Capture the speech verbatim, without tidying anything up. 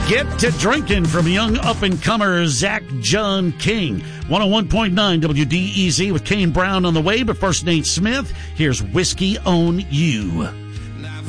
Get to Drinking from young up-and-comer Zach John King. one oh one point nine W D E Z with Kane Brown on the way, but first Nate Smith. Here's Whiskey on You.